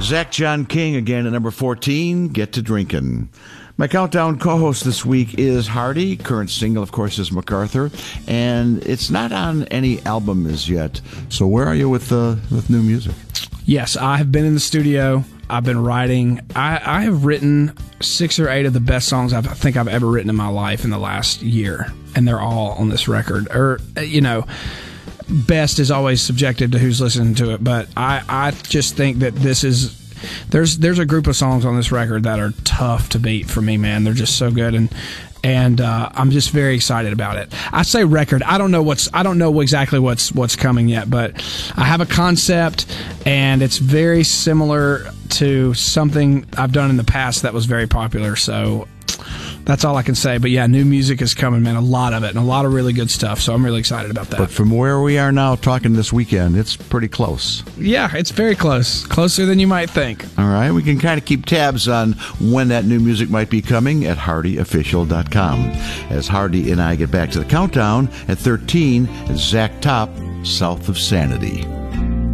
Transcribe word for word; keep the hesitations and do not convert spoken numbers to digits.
Zach John King again at number fourteen, Get to Drinkin'. My countdown co-host this week is Hardy. Current single, of course, is MacArthur, and it's not on any album as yet. So where are you with uh, with new music? Yes, I have been in the studio. I've been writing. I, I have written six or eight of the best songs I've, I think I've ever written in my life in the last year, and they're all on this record. Or, you know, best is always subjective to who's listening to it, but I, I just think that this is there's there's a group of songs on this record that are tough to beat for me, man. They're just so good, and and uh, I'm just very excited about it. I say record. I don't know what's I don't know exactly what's what's coming yet, but I have a concept, and it's very similar to something I've done in the past that was very popular. So that's all I can say. But yeah, new music is coming, man. A lot of it, and a lot of really good stuff. So I'm really excited about that. But from where we are now talking this weekend, it's pretty close. Yeah, it's very close. Closer than you might think. All right. We can kind of keep tabs on when that new music might be coming at hardy official dot com. As Hardy and I get back to the countdown, at thirteen, Zach Top, South of Sanity.